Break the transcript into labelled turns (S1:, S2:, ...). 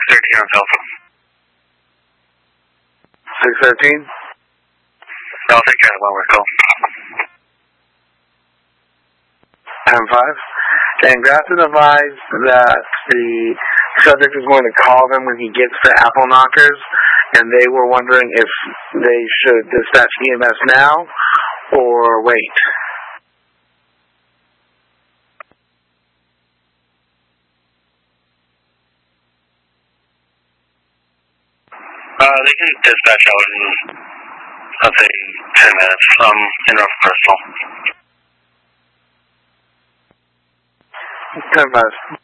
S1: 613 on cell phone.
S2: 613?
S1: I'll take care of the one we're call.
S2: 10-5. And Grafton advised that the subject is going to call them when he gets to Apple Knockers, and they were wondering if they should dispatch EMS now or wait.
S1: They can dispatch out in, let's say, 10 minutes from in North Bristol.
S2: 10-5.